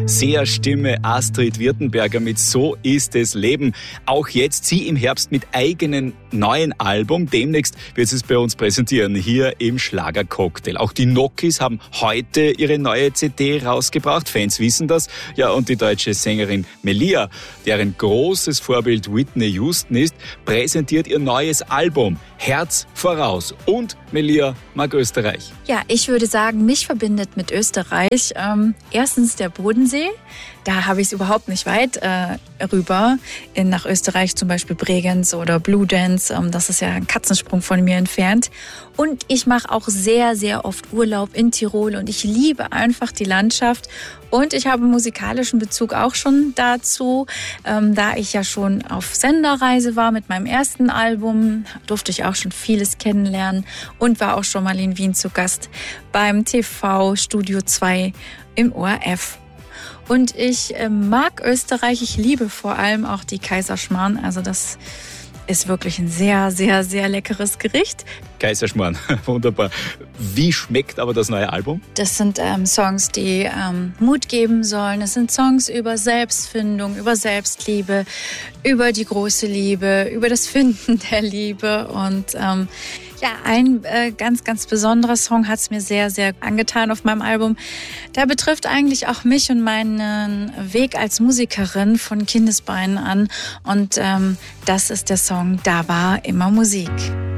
SEA-Stimme Astrid Wirtenberger mit So ist es Leben. Auch jetzt sie im Herbst mit eigenen neuen Album. Demnächst wird sie es bei uns präsentieren, hier im Schlagercocktail. Auch die Nokis haben heute ihre neue CD rausgebracht. Fans wissen das. Ja, und die deutsche Sängerin Melia, deren großes Vorbild Whitney Houston ist, präsentiert ihr neues Album Herz voraus. Und Melia mag Österreich. Ja, ich würde sagen, mich verbindet mit Österreich erstens der Bodensee. Da habe ich es überhaupt nicht weit rüber. Nach Österreich zum Beispiel Bregenz oder Bludenz. Das ist ja ein Katzensprung von mir entfernt. Und ich mache auch sehr, sehr oft Urlaub in Tirol. Und ich liebe einfach die Landschaft. Und ich habe einen musikalischen Bezug auch schon dazu. Da ich ja schon auf Senderreise war mit meinem ersten Album, durfte ich auch schon vieles kennenlernen. Und war auch schon mal in Wien zu Gast beim TV Studio 2 im ORF. Und ich mag Österreich, ich liebe vor allem auch die Kaiserschmarrn. Also das ist wirklich ein sehr, sehr, sehr leckeres Gericht. Kaiserschmarrn, wunderbar. Wie schmeckt aber das neue Album? Das sind Songs, die Mut geben sollen. Es sind Songs über Selbstfindung, über Selbstliebe, über die große Liebe, über das Finden der Liebe. Und ja, ein ganz, ganz besonderer Song hat es mir sehr, sehr angetan auf meinem Album. Der betrifft eigentlich auch mich und meinen Weg als Musikerin von Kindesbeinen an. Und das ist der Song Da war immer Musik.